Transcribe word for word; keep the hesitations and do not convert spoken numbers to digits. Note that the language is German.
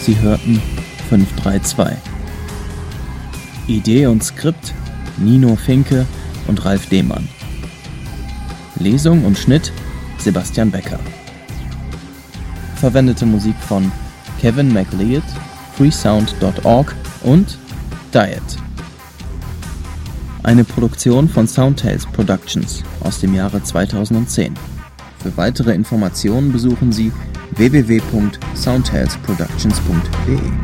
Sie hörten fünf drei zwei. Idee und Skript Nino Finke und Ralf Dehmann. Lesung und Schnitt Sebastian Becker. Verwendete Musik von Kevin MacLeod, freesound Punkt org und Diet. Eine Produktion von Soundtales Productions aus dem Jahre zweitausendzehn. Für weitere Informationen besuchen Sie w w w punkt soundtalesproductions punkt d e.